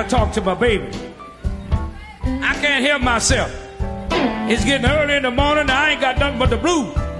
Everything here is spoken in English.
gotta talk to my baby. I can't help myself. It's getting early in the morning, I ain't got nothing but the blues.